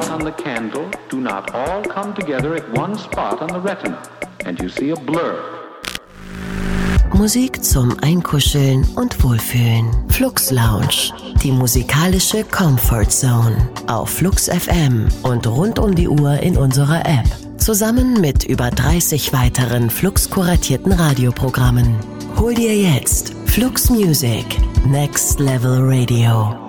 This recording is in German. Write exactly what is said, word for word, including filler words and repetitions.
light on the candle do not all come together at one spot on the retina, and you see a blur. Musik zum Einkuscheln und Wohlfühlen. Flux Lounge, die musikalische Comfort Zone auf Flux F M und rund um die Uhr in unserer App. Zusammen mit über dreißig weiteren Flux-kuratierten Radioprogrammen. Hol dir jetzt Flux Music, Next Level Radio.